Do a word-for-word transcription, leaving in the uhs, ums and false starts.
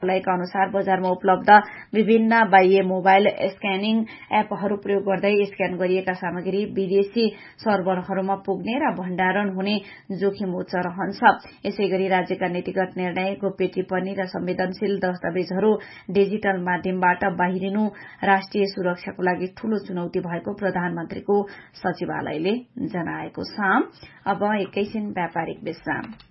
का अनुसार बजारमा उपलब्ध विभिन्न बाह्य मोबाइल स्क्यानिङ एपहरू प्रयोग गर्दै स्क्यान गरिएका सामग्री विदेशी सर्भरहरूमा पुग्ने र भण्डारण हुने जोखिम उच्च रहन्छ। यसैगरी राज्यका नीतिगत निर्णय, गोप्य टिप्पणी र संवेदनशील दस्तावेजहरू डिजिटल माध्यमबाट बाहिरिनु राष्ट्रिय सुरक्षाको लागि ठूलो चुनौती भएको प्रधानमन्त्रीको सचिवालयले जनाएको छ। अब एकैछिन व्यापारिक विश्राम।